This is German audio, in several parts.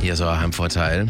Hier ist euer Heimvorteil.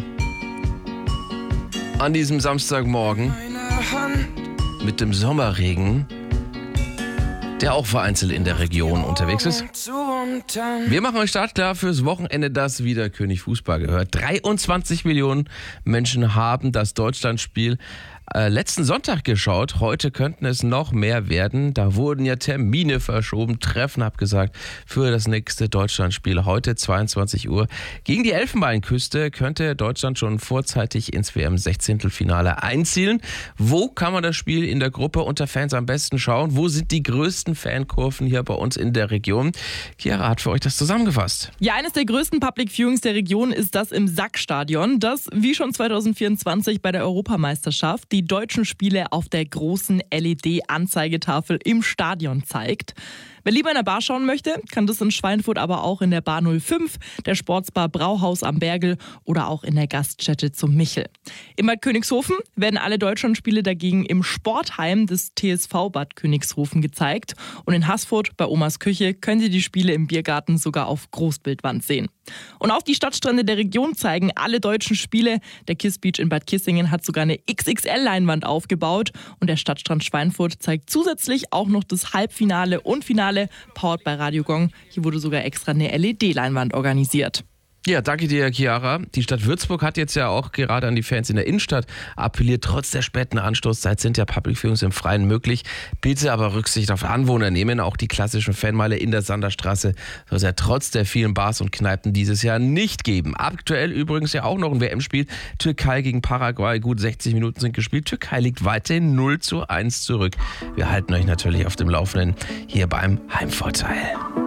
An diesem Samstagmorgen mit dem Sommerregen, der auch vereinzelt in der Region unterwegs ist. Wir machen euch startklar fürs Wochenende, das wieder König Fußball gehört. 23 Millionen Menschen haben das Deutschlandspiel letzten Sonntag geschaut. Heute könnten es noch mehr werden. Da wurden ja Termine verschoben, Treffen abgesagt für das nächste Deutschlandspiel. Heute 22 Uhr gegen die Elfenbeinküste könnte Deutschland schon vorzeitig ins WM-16-Finale einzielen. Wo kann man das Spiel in der Gruppe unter Fans am besten schauen? Wo sind die größten Fankurven hier bei uns in der Region? Chiara hat für euch das zusammengefasst. Ja, eines der größten Public Viewings der Region ist das im Sackstadion, das wie schon 2024 bei der Europameisterschaft die deutschen Spiele auf der großen LED-Anzeigetafel im Stadion zeigt. Wer lieber in der Bar schauen möchte, kann das in Schweinfurt aber auch in der Bar 05, der Sportsbar Brauhaus am Bergel oder auch in der Gaststätte zum Michel. In Bad Königshofen werden alle Deutschlandspiele dagegen im Sportheim des TSV Bad Königshofen gezeigt. Und in Haßfurt bei Omas Küche könnt ihr die Spiele im Biergarten sogar auf Großbildwand sehen. Und auch die Stadtstrände der Region zeigen alle deutschen Spiele. Der Kiss Beach in Bad Kissingen hat sogar eine XXL-Leinwand aufgebaut. Und der Stadtstrand Schweinfurt zeigt zusätzlich auch noch das Halbfinale und Finale, powered bei Radio Gong. Hier wurde sogar extra eine LED-Leinwand organisiert. Ja, danke dir, Chiara. Die Stadt Würzburg hat jetzt ja auch gerade an die Fans in der Innenstadt appelliert. Trotz der späten Anstoßzeit sind ja Public Viewings im Freien möglich. Bitte aber Rücksicht auf Anwohner nehmen. Auch die klassischen Fanmeile in der Sanderstraße soll es ja trotz der vielen Bars und Kneipen dieses Jahr nicht geben. Aktuell übrigens ja auch noch ein WM-Spiel. Türkei gegen Paraguay. Gut 60 Minuten sind gespielt. Türkei liegt weiterhin 0:1 zurück. Wir halten euch natürlich auf dem Laufenden hier beim Heimvorteil.